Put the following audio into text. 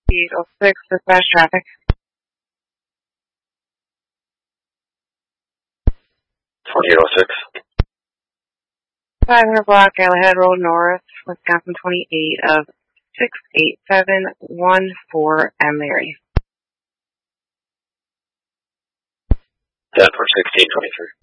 806, dispatch traffic. 2806. 500 block, Galahad Road North, Wisconsin 28 of 68714 M. Larry. 10 for 1623.